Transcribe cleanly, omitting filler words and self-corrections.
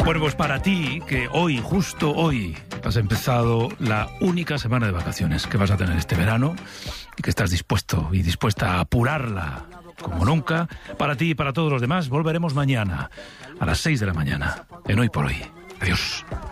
Bueno, pues para ti, que hoy, justo hoy, has empezado la única semana de vacaciones que vas a tener este verano y que estás dispuesto y dispuesta a apurarla como nunca, para ti y para todos los demás, volveremos mañana a las 6 de la mañana en Hoy por Hoy. Adiós.